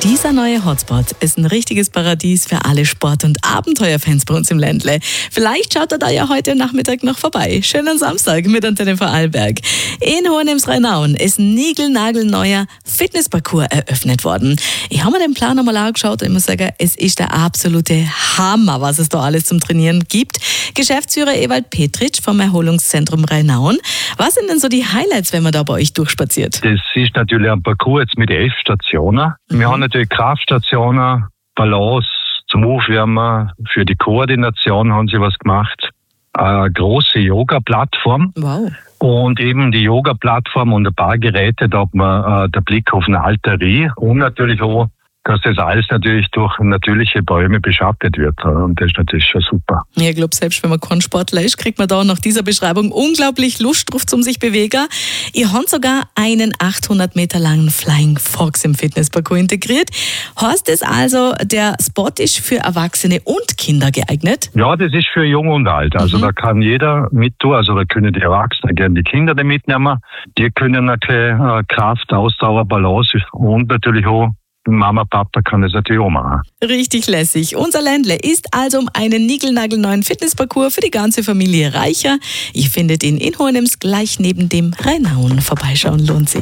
Dieser neue Hotspot ist ein richtiges Paradies für alle Sport- und Abenteuerfans bei uns im Ländle. Vielleicht schaut er da ja heute Nachmittag noch vorbei. Schönen Samstag mit Antenne Vorarlberg. In Hohenems-Rheinauen ist ein niegelnagelneuer Fitnessparcours eröffnet worden. Ich habe mir den Plan einmal angeschaut und ich muss sagen, es ist der absolute Hammer, was es da alles zum Trainieren gibt. Geschäftsführer Ewald Petritsch vom Erholungszentrum Rheinauen. Was sind denn so die Highlights, wenn man da bei euch durchspaziert? Das ist natürlich ein Parcours jetzt mit 11 Stationen. Wir haben natürlich Kraftstationen, Balance zum Aufwärmen, für die Koordination haben sie was gemacht. Eine große Yoga-Plattform. Wow. Und eben die Yoga-Plattform und ein paar Geräte, da hat man der Blick auf eine Alterie und natürlich auch, dass das alles natürlich durch natürliche Bäume beschattet wird. Und das ist natürlich schon super. Ich glaube, selbst wenn man kein Sportler ist, kriegt man da nach dieser Beschreibung unglaublich Lust drauf zum sich bewegen. Ihr habt sogar einen 800 Meter langen Flying Fox im Fitnessparcours integriert. Heißt das also, der Spot ist für Erwachsene und Kinder geeignet? Ja, das ist für Jung und Alt. Also da kann jeder mit tun. Also da können die Erwachsenen gerne die Kinder da mitnehmen. Die können eine Kraft, Ausdauer, Balance und natürlich auch Mama, Papa kann das natürlich auch machen. Richtig lässig. Unser Ländle ist also um einen niegelnagelneuen Fitnessparcours für die ganze Familie reicher. Ihr findet ihn in Hohenems gleich neben dem Rheinauen. Vorbeischauen lohnt sich.